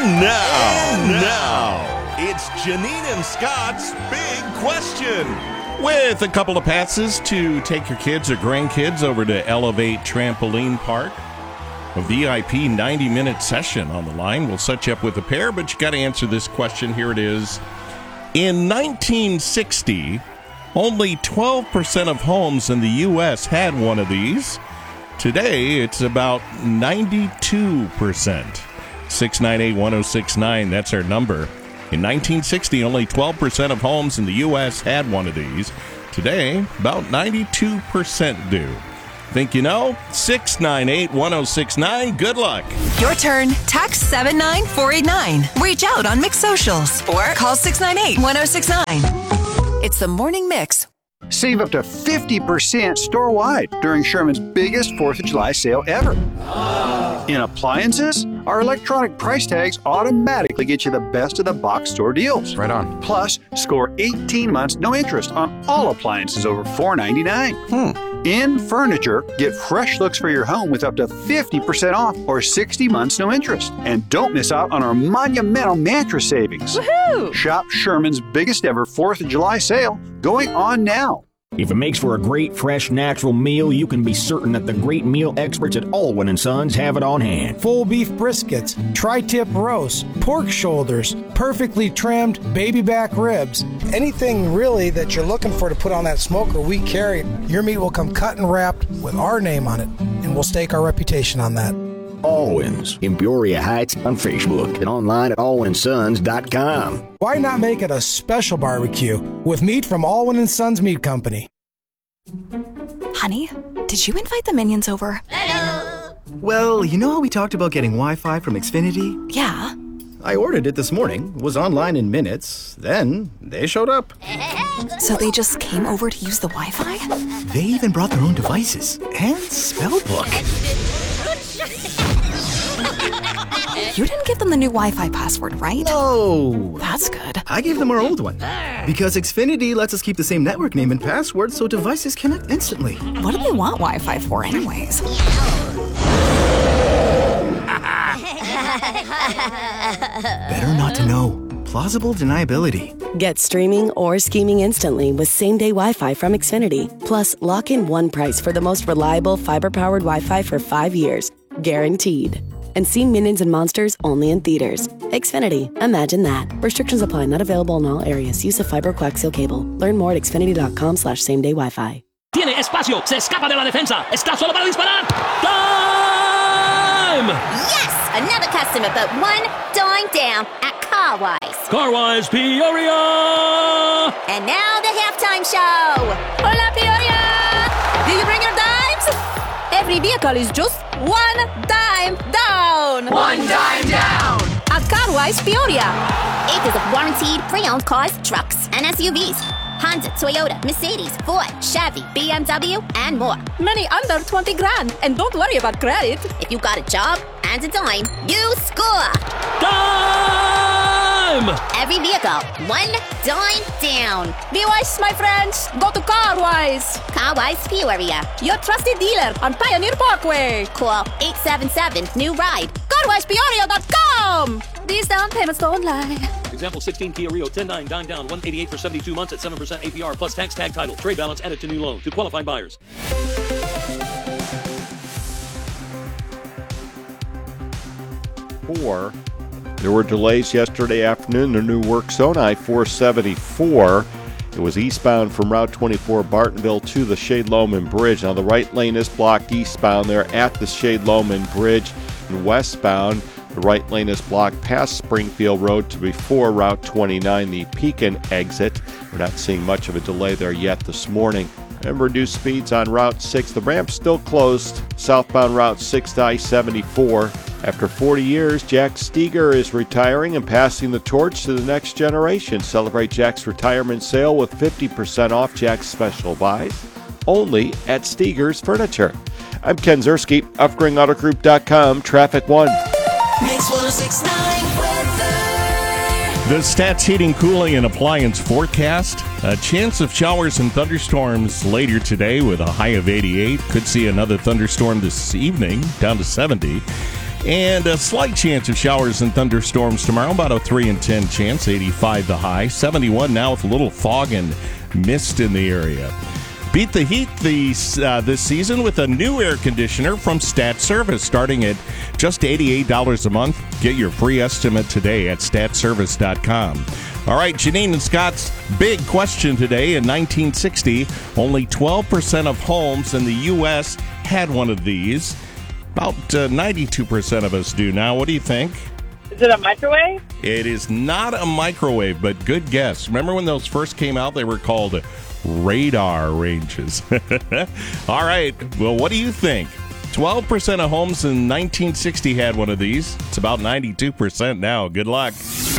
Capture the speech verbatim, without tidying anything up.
And now, and now, it's Janine and Scott's Big Question. With a couple of passes to take your kids or grandkids over to Elevate Trampoline Park. A V I P ninety-minute session on the line. We'll set you up with a pair, but you got to answer this question. Here it is. In nineteen sixty, only twelve percent of homes in the U S had one of these. Today, it's about ninety-two percent. six nine eight, one oh six nine, that's our number. In nineteen sixty, only twelve percent of homes in the U S had one of these. Today, about ninety-two percent do. Think you know? six nine eight, one oh six nine. Good luck. Your turn. Text seven nine four eight nine. Reach out on Mix Socials or call six nine eight, one oh six nine. It's the Morning Mix. Save up to fifty percent store-wide during Sherman's biggest fourth of July sale ever. In appliances, our electronic price tags automatically get you the best of the box store deals. Right on. Plus, score eighteen months no interest on all appliances over four ninety-nine. Hmm. In furniture, get fresh looks for your home with up to fifty percent off or sixty months no interest. And don't miss out on our monumental mattress savings. Woohoo! Shop Sherman's biggest ever fourth of July sale going on now. If it makes for a great, fresh, natural meal, you can be certain that the great meal experts at Alwyn and Sons have it on hand. Full beef briskets, tri-tip roasts, pork shoulders, perfectly trimmed baby back ribs. Anything really that you're looking for to put on that smoker, we carry. Your meat will come cut and wrapped with our name on it, and we'll stake our reputation on that. Alwyn's in Peoria Heights on Facebook and online at alwyn and sons dot com. Why not make it a special barbecue with meat from Alwyn and Sons Meat Company? Honey, did you invite the minions over? Hello. Well, you know how we talked about getting Wi-Fi from Xfinity? Yeah. I ordered it this morning, was online in minutes, then they showed up. So they just came over to use the Wi-Fi? They even brought their own devices and spell book. You didn't give them the new Wi-Fi password, right? No. That's good. I gave them our old one. Because Xfinity lets us keep the same network name and password so devices connect instantly. What do they want Wi-Fi for anyways? Better not to know. Plausible deniability. Get streaming or scheming instantly with same-day Wi-Fi from Xfinity. Plus, lock in one price for the most reliable fiber-powered Wi-Fi for five years. Guaranteed. And see Minions and Monsters only in theaters. Xfinity. Imagine that. Restrictions apply. Not available in all areas. Use of fiber coaxial cable. Learn more at xfinity.com slash same-day Wi-Fi. Tiene espacio. Se escapa de la defensa. Está solo para disparar. Time! Yes! Another customer but one dime down at Carwise. Carwise Peoria! And now the halftime show. Hola, Peoria! Did you bring your dimes? Every vehicle is just one dime down. One dime down. At Carwise Peoria. Acres of warranted pre-owned cars, trucks, and S U Vs. Honda, Toyota, Mercedes, Ford, Chevy, B M W, and more. Many under twenty grand. And don't worry about credit. If you got a job and a dime, you score. Dime! Every vehicle, one dime down. Be wise, my friends. Go to Carwise. Carwise Peoria. Your trusted dealer on Pioneer Parkway. Call eight seven seven, new ride. carwise peoria dot com. These down payments don't lie. Example sixteen Kia Rio ten nine dime down one eighty-eight for seventy-two months at seven percent A P R plus tax tag title. Trade balance added to new loan to qualifying buyers. Four. There were delays yesterday afternoon. The new work zone, I four seventy-four. It was eastbound from Route twenty-four Bartonville to the Shade Loman Bridge. Now the right lane is blocked eastbound there at the Shade Loman Bridge. And westbound, the right lane is blocked past Springfield Road to before Route twenty-nine, the Pekin exit. We're not seeing much of a delay there yet this morning. And reduced speeds on Route six. The ramp's still closed. Southbound Route six to I seventy-four. After forty years, Jack Steger is retiring and passing the torch to the next generation. Celebrate Jack's retirement sale with fifty percent off Jack's special buys, only at Steger's Furniture. I'm Ken Zerski, Upgrade Auto Group dot com, Traffic One. Mix one oh six point nine weather. The Stats Heating, Cooling, and Appliance forecast. A chance of showers and thunderstorms later today with a high of eighty-eight. Could see another thunderstorm this evening, down to seventy. And a slight chance of showers and thunderstorms tomorrow, about a three in ten chance, eighty-five the high, seventy-one now with a little fog and mist in the area. Beat the heat these, uh, this season with a new air conditioner from Stat Service, starting at just eighty-eight dollars a month. Get your free estimate today at stat service dot com. All right, Janine and Scott's big question today. In nineteen sixty, only twelve percent of homes in the U S had one of these. About uh, ninety-two percent of us do now. What do you think? Is it a microwave? It is not a microwave, but good guess. Remember when those first came out? They were called radar ranges. All right. Well, what do you think? twelve percent of homes in nineteen sixty had one of these. It's about ninety-two percent now. Good luck.